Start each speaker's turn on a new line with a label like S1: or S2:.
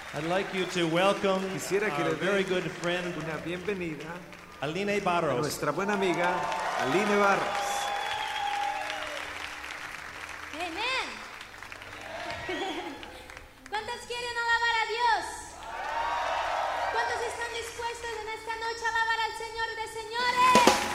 S1: I'd like you to welcome
S2: Quisiera que
S1: our
S2: les
S1: very
S2: dé
S1: good friend,
S2: una bienvenida
S1: Aline
S2: a
S1: Barros.
S2: nuestra buena amiga Aline Barros.